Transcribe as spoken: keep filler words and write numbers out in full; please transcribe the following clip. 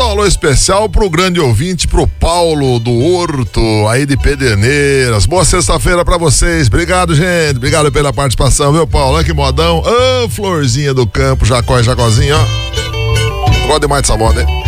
um alô especial pro grande ouvinte, pro Paulo do Horto, aí de Pederneiras. Boa sexta-feira pra vocês. Obrigado, gente. Obrigado pela participação, viu, Paulo? Olha que modão. Ô, oh, florzinha do campo, Jacó e Jacozinho, ó. Gosto demais dessa moda, hein?